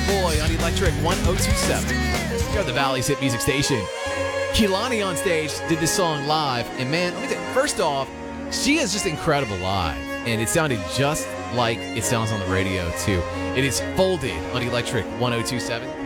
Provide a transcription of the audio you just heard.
Boy on Electric 1027. You're the Valley's hit music station. Kehlani on stage did this song live, and man, let me tell you, first off, she is just incredible live, and it sounded just like it sounds on the radio too. It is Folded on Electric 1027.